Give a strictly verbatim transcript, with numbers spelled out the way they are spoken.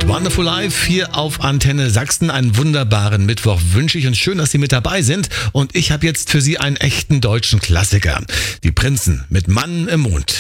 Wonderful Life hier auf Antenne Sachsen. Einen wunderbaren Mittwoch wünsche ich und schön, dass Sie mit dabei sind. Und ich habe jetzt für Sie einen echten deutschen Klassiker. Die Prinzen mit Mann im Mond.